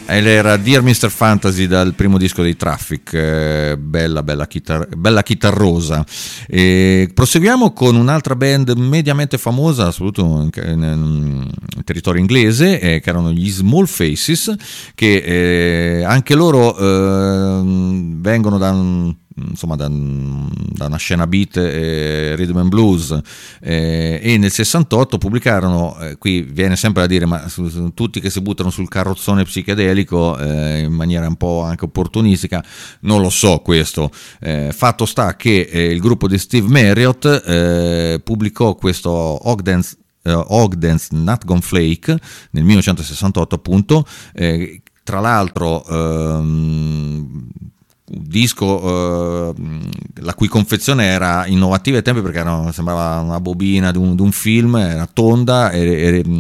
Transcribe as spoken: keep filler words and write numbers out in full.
Era Dear mister Fantasy dal primo disco dei Traffic, eh, bella, bella, chitar- bella chitarrosa. E proseguiamo con un'altra band mediamente famosa, soprattutto in, in, in territorio inglese, eh, che erano gli Small Faces, che eh, anche loro eh, vengono da un insomma da, da una scena beat e rhythm and blues, eh, e nel sessantotto pubblicarono, eh, qui viene sempre a dire ma su, su, tutti che si buttano sul carrozzone psichedelico eh, in maniera un po' anche opportunistica, non lo so questo, eh, fatto sta che eh, il gruppo di Steve Marriott eh, pubblicò questo Ogden's, uh, Ogden's Nut Gone Flake nel millenovecentosessantotto appunto, eh, tra l'altro ehm, disco eh, la cui confezione era innovativa ai tempi perché era, sembrava una bobina di un, di un film, era tonda e, e